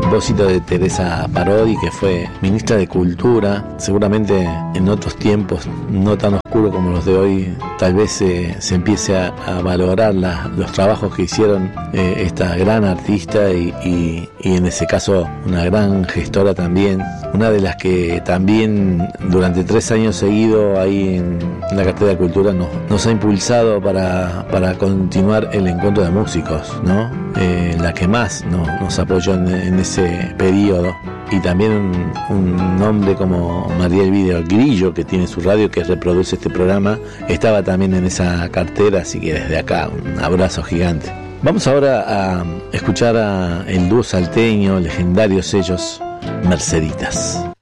propósito de Teresa Parodi, que fue ministra de Cultura, seguramente en otros tiempos no tan oscuros como los de hoy, tal vez se empiece a valorar los trabajos que hicieron esta gran artista y en ese caso una gran gestora también, una de las que también durante 3 años seguidos ahí en la cartera de Cultura nos ha impulsado para continuar el encuentro de músicos, ¿no? La que más nos apoyó en ese periodo. Y también un hombre como Mariel Video Grillo, que tiene su radio, que reproduce este programa, estaba también en esa cartera, así que desde acá un abrazo gigante. Vamos ahora a escuchar a el dúo salteño, legendarios ellos, Merceditas.